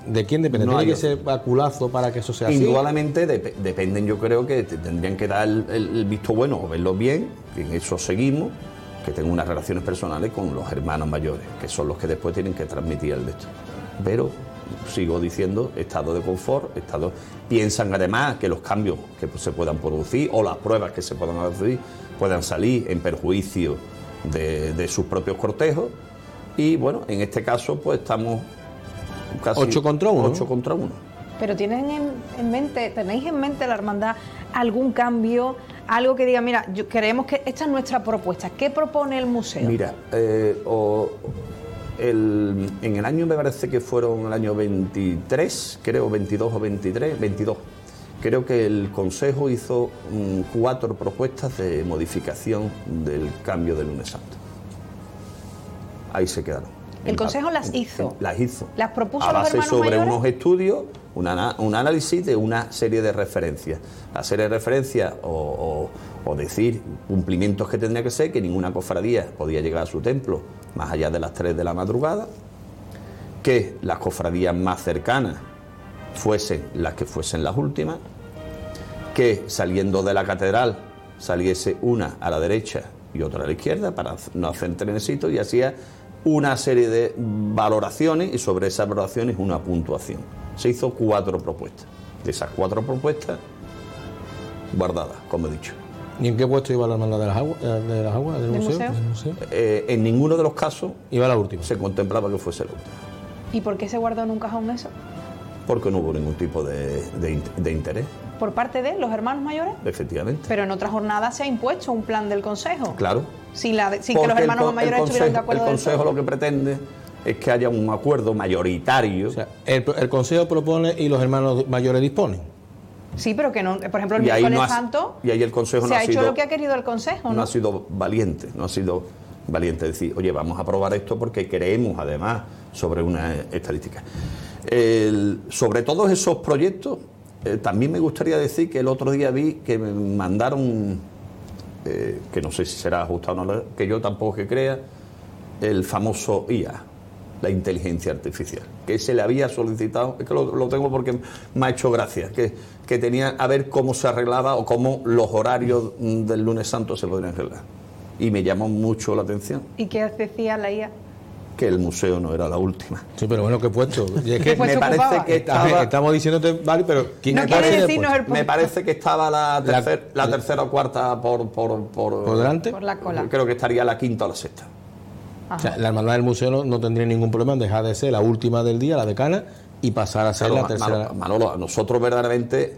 ¿De quién depende? No ¿Tiene hay que ser baculazo para que eso sea así? Indudablemente dependen, yo creo que tendrían que dar el visto bueno o verlo bien, y en eso seguimos, que tengo unas relaciones personales con los hermanos mayores, que son los que después tienen que transmitir el de esto. Pero sigo diciendo, estado de confort, piensan además que los cambios que se puedan producir o las pruebas que se puedan hacer puedan salir en perjuicio de sus propios cortejos, y bueno, en este caso pues estamos casi 8 contra 1. 8 contra 1. Pero tenéis en mente la hermandad algún cambio, algo que diga, mira, creemos que esta es nuestra propuesta. ¿Qué propone el museo? Mira, en el año, me parece que fueron el año 23, creo, 22 o 23, 22. Creo que el Consejo hizo 4 propuestas de modificación del cambio del lunes santo. Ahí se quedaron. ¿El Consejo las hizo? Las hizo. ¿Las propuso a los base hermanos sobre mayores? unos estudios, un análisis de una serie de referencias. La serie de referencias o decir cumplimientos que tendría que ser, que ninguna cofradía podía llegar a su templo más allá de las 3 de la madrugada, que las cofradías más cercanas fuesen las que fuesen las últimas, que saliendo de la catedral saliese una a la derecha y otra a la izquierda para no hacer trenecitos, y hacía una serie de valoraciones, y sobre esas valoraciones una puntuación. Se hizo 4 propuestas. De esas 4 propuestas, guardadas, como he dicho. ¿Y en qué puesto iba la hermandad de las aguas del museo? En ninguno de los casos iba la última. Se contemplaba que fuese la última. ¿Y por qué se guardó en un cajón eso? Porque no hubo ningún tipo de interés. ¿Por parte de los hermanos mayores? Efectivamente. Pero en otras jornadas se ha impuesto un plan del Consejo. Claro. Sin que los hermanos mayores estuvieran de acuerdo. El Consejo lo que pretende es que haya un acuerdo mayoritario. O sea, el Consejo propone y los hermanos mayores disponen. Sí, pero que no, por ejemplo, el miércoles santo. Y ahí el Consejo se ha hecho lo que ha querido el Consejo, ¿no? No ha sido valiente, decir, oye, vamos a aprobar esto porque creemos además sobre una estadística. Sobre todos esos proyectos, también me gustaría decir que el otro día vi que me mandaron, que no sé si será ajustado o no, que yo tampoco que crea, el famoso IA, la inteligencia artificial, que se le había solicitado, es que lo tengo porque me ha hecho gracia, que tenía a ver cómo se arreglaba o cómo los horarios del lunes santo se podrían arreglar. Y me llamó mucho la atención. ¿Y qué decía la IA? Que el museo no era la última. Sí, pero bueno, ¿qué puesto? Es que me parece que estaba... Estamos diciéndote, vale, pero... No quiere decirnos el puesto. Me parece que estaba la tercera o cuarta por delante. Por la cola. Creo que estaría la quinta o la sexta. O sea, la hermandad del museo no tendría ningún problema en dejar de ser la última del día, la decana, y pasar a ser la tercera. Manolo, nosotros verdaderamente,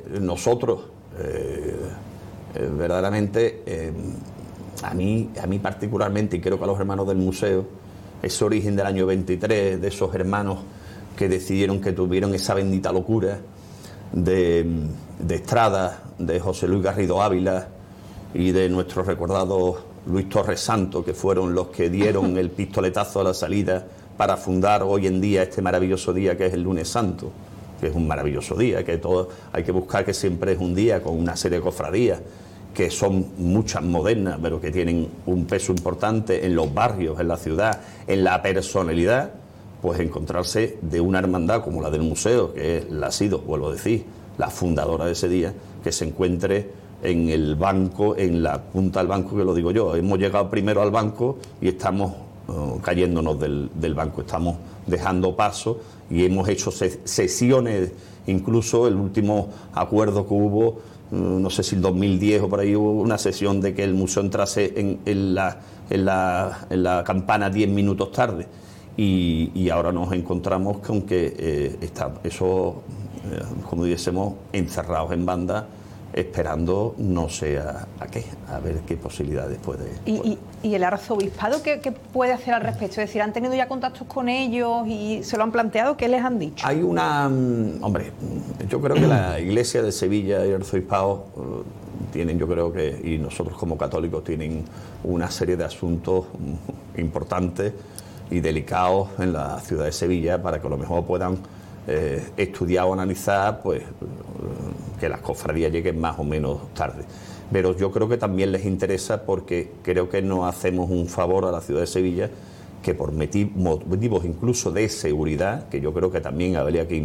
a mí particularmente, y creo que a los hermanos del museo, ese origen del año 23, de esos hermanos que decidieron, que tuvieron esa bendita locura de Estrada, de José Luis Garrido Ávila y de nuestro recordado Luis Torres Santo, que fueron los que dieron el pistoletazo a la salida para fundar hoy en día este maravilloso día que es el lunes santo, que es un maravilloso día, que todo hay que buscar, que siempre es un día con una serie de cofradías que son muchas modernas, pero que tienen un peso importante en los barrios, en la ciudad, en la personalidad. Pues encontrarse de una hermandad como la del museo, que ha sido, vuelvo a decir, la fundadora de ese día, que se encuentre en el banco, en la punta del banco, que lo digo yo. Hemos llegado primero al banco y estamos cayéndonos del banco, estamos dejando paso, y hemos hecho sesiones, incluso el último acuerdo que hubo, no sé si el 2010 o por ahí, hubo una sesión de que el museo entrase en la campana 10 minutos tarde, y ahora nos encontramos con que está eso, como dijésemos, encerrados en banda, esperando no sé a ver qué posibilidades puede. ¿Y el arzobispado qué puede hacer al respecto? Es decir, ¿han tenido ya contactos con ellos y se lo han planteado? ¿Qué les han dicho? Hay hombre, yo creo que la Iglesia de Sevilla y el arzobispado tienen, yo creo que, y nosotros como católicos, tienen una serie de asuntos importantes y delicados en la ciudad de Sevilla, para que a lo mejor puedan estudiar o analizar, pues que las cofradías lleguen más o menos tarde. Pero yo creo que también les interesa, porque creo que no hacemos un favor a la ciudad de Sevilla, que por motivos incluso de seguridad, que yo creo que también habría que